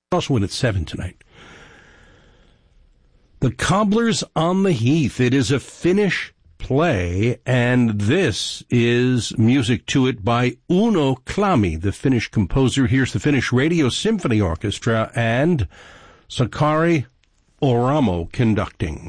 Also win at 7 tonight. The Cobblers on the Heath. It is a Finnish play, and this is music to it by Uno Klami, the Finnish composer. Here's the Finnish Radio Symphony Orchestra and Sakari Oramo conducting.